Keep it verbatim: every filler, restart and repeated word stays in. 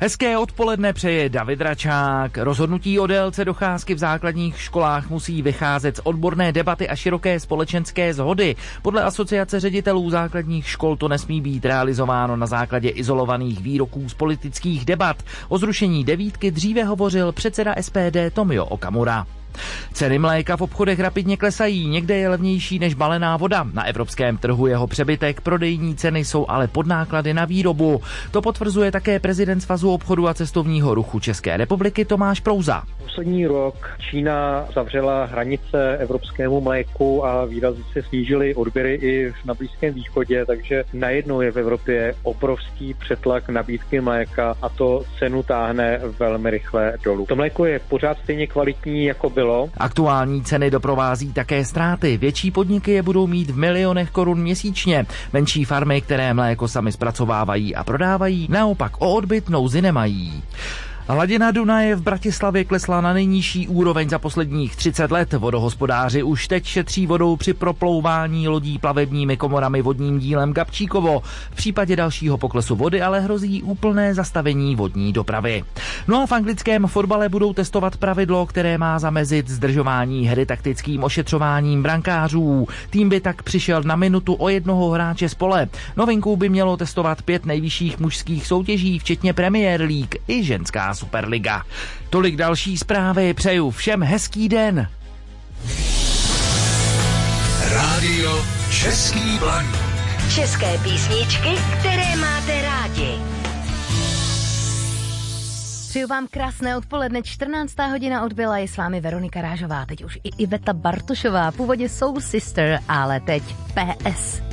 Hezké odpoledne přeje David Račák. Rozhodnutí o délce docházky v základních školách musí vycházet z odborné debaty a široké společenské shody. Podle Asociace ředitelů základních škol to nesmí být realizováno na základě izolovaných výroků z politických debat. O zrušení devítky dříve hovořil předseda S P D Tomio Okamura. Ceny mléka v obchodech rapidně klesají, někde je levnější než balená voda. Na evropském trhu jeho přebytek, prodejní ceny jsou ale pod náklady na výrobu. To potvrzuje také prezident Svazu obchodu a cestovního ruchu České republiky Tomáš Prouza. Poslední rok Čína zavřela hranice evropskému mléku a výrazně se snížily odběry i na Blízkém východě, takže najednou je v Evropě obrovský přetlak nabídky mléka a to cenu táhne velmi rychle dolů. To mléko je pořád stejně kvalitní, jako bylo. Aktuální ceny doprovází také ztráty. Větší podniky je budou mít v milionech korun měsíčně. Menší farmy, které mléko sami zpracovávají a prodávají, naopak o odbyt nouzy nemají. Hladina Dunaje v Bratislavě klesla na nejnižší úroveň za posledních třicet let. Vodohospodáři už teď šetří vodou při proplouvání lodí plavebními komorami vodním dílem Gabčíkovo. V případě dalšího poklesu vody ale hrozí úplné zastavení vodní dopravy. No a v anglickém fotbale budou testovat pravidlo, které má zamezit zdržování hry taktickým ošetřováním brankářů. Tým by tak přišel na minutu o jednoho hráče z pole. Novinkou by mělo testovat pět nejvyšších mužských soutěží, včetně Premier League i ženská Superliga. Tolik další zprávy, přeju všem hezký den. Rádio Český Blaník. České písničky, které máte rádi. Přeju vám krásné odpoledne, čtrnáctá hodina odbyla, je s vámi Veronika Rážová, teď už i Iveta Bartošová, původně Soul Sister, ale teď P S.